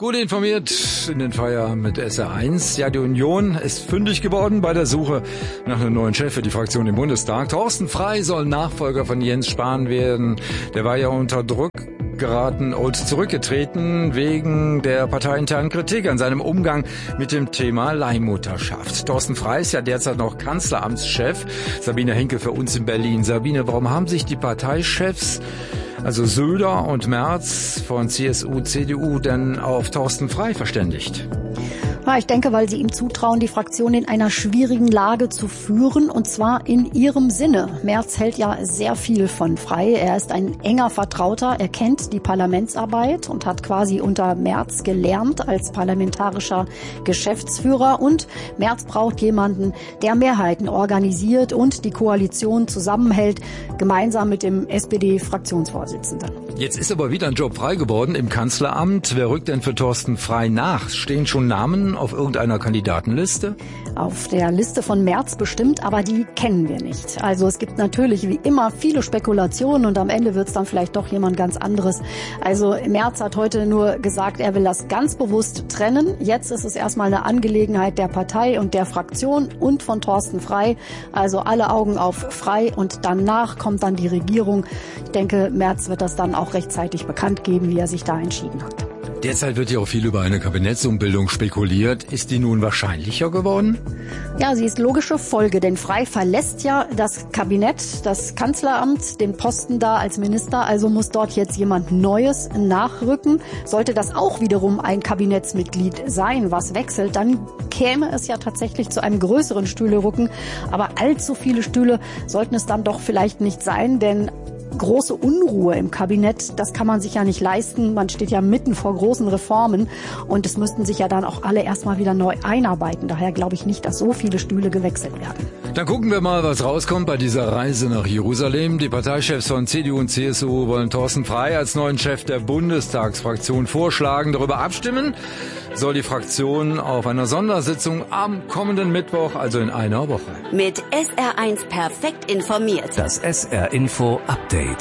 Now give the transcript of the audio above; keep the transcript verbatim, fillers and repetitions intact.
Gut informiert in den Feierabend mit S R eins. Ja, die Union ist fündig geworden bei der Suche nach einem neuen Chef für die Fraktion im Bundestag. Thorsten Frey soll Nachfolger von Jens Spahn werden. Der war ja unter Druck geraten und zurückgetreten wegen der parteiinternen Kritik an seinem Umgang mit dem Thema Leihmutterschaft. Thorsten Frey ist ja derzeit noch Kanzleramtschef. Sabine Henkel für uns in Berlin. Sabine, warum haben sich die Parteichefs, also Söder und Merz von C S U, C D U, denn auf Thorsten Frey verständigt? Ja, ich denke, weil sie ihm zutrauen, die Fraktion in einer schwierigen Lage zu führen, und zwar in ihrem Sinne. Merz hält ja sehr viel von Frey. Er ist ein enger Vertrauter. Er kennt die Parlamentsarbeit und hat quasi unter Merz gelernt als parlamentarischer Geschäftsführer. Und Merz braucht jemanden, der Mehrheiten organisiert und die Koalition zusammenhält, gemeinsam mit dem S P D-Fraktionsvorsitzenden. Jetzt ist aber wieder ein Job frei geworden im Kanzleramt. Wer rückt denn für Thorsten Frey nach? Stehen schon Namen auf irgendeiner Kandidatenliste? Auf der Liste von Merz bestimmt, aber die kennen wir nicht. Also es gibt natürlich wie immer viele Spekulationen und am Ende wird es dann vielleicht doch jemand ganz anderes. Also Merz hat heute nur gesagt, er will das ganz bewusst trennen. Jetzt ist es erstmal eine Angelegenheit der Partei und der Fraktion und von Thorsten Frey. Also alle Augen auf Frey und danach kommt dann die Regierung. Ich denke, Merz wird das dann auch rechtzeitig bekannt geben, wie er sich da entschieden hat. Derzeit wird ja auch viel über eine Kabinettsumbildung spekuliert. Ist die nun wahrscheinlicher geworden? Ja, sie ist logische Folge, denn Frey verlässt ja das Kabinett, das Kanzleramt, den Posten da als Minister. Also muss dort jetzt jemand Neues nachrücken. Sollte das auch wiederum ein Kabinettsmitglied sein, was wechselt, dann käme es ja tatsächlich zu einem größeren Stühlerücken. Aber allzu viele Stühle sollten es dann doch vielleicht nicht sein, denn große Unruhe im Kabinett, das kann man sich ja nicht leisten. Man steht ja mitten vor großen Reformen und es müssten sich ja dann auch alle erstmal wieder neu einarbeiten. Daher glaube ich nicht, dass so viele Stühle gewechselt werden. Dann gucken wir mal, was rauskommt bei dieser Reise nach Jerusalem. Die Parteichefs von C D U und C S U wollen Thorsten Frey als neuen Chef der Bundestagsfraktion vorschlagen. Darüber abstimmen soll die Fraktion auf einer Sondersitzung am kommenden Mittwoch, also in einer Woche. Mit S R eins perfekt informiert. Das S R Info Update.